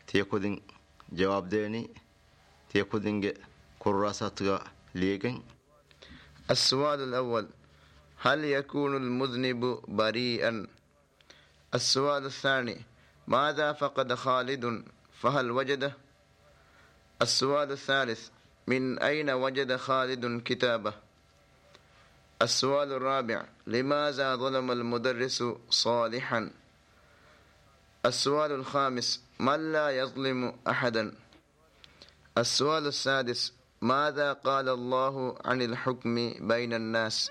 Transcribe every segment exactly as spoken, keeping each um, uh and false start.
تيكودين جواب ديني تيكودين كراسات ليجن. السؤال الأول: هل يكون المذنب بريئا؟ السؤال الثاني: ماذا فقد خالد فهل وجده؟ السؤال الثالث: من أين وجد خالد كتابه؟ السؤال الرابع: لماذا ظلم المدرس صالحا؟ السؤال الخامس: من لا يظلم أحدا؟ السؤال السادس: ماذا قال الله عن الحكم بين الناس؟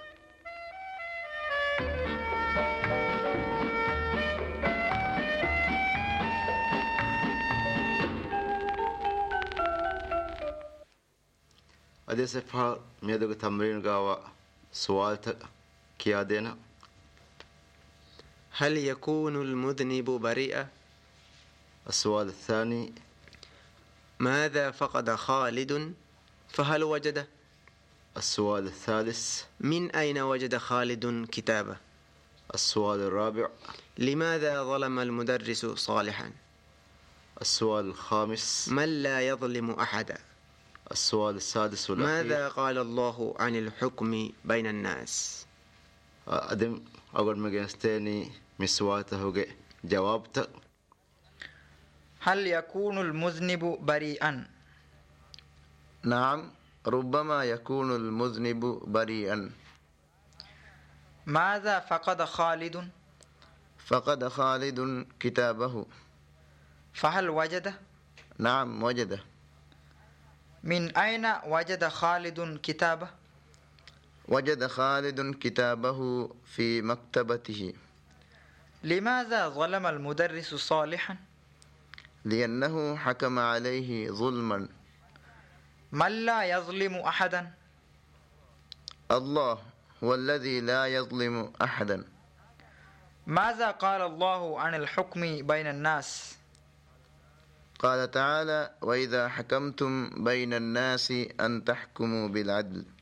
अदे से फा मेरे को तमरीन गावा सवाल तक किया देना. هل يكون المذنب بريئا؟ السؤال الثاني: ماذا فقد خالد فهل وجده؟ السؤال الثالث: من أين وجد خالد كتابه؟ السؤال الرابع: لماذا ظلم المدرس صالحا؟ السؤال الخامس: من لا يظلم أحدا؟ السؤال السادس والأخير: ماذا قال الله عن الحكم بين الناس؟ أدم أقول مجنستاني مسواته جوابت. هل يكون المذنب بريئا؟ نعم، ربما يكون المذنب بريئا. ماذا فقد خالد؟ فقد خالد كتابه. فهل وجده؟ نعم وجده. من أين وجد خالد كتابه؟ وجد خالد كتابه في مكتبته. لماذا ظلم المدرس صالحا؟ لأنه حكم عليه ظلما. من لا يظلم أحدا؟ الله هو الذي لا يظلم أحدا. ماذا قال الله عن الحكم بين الناس؟ قال تعالى: وإذا حكمتم بين الناس أن تحكموا بالعدل.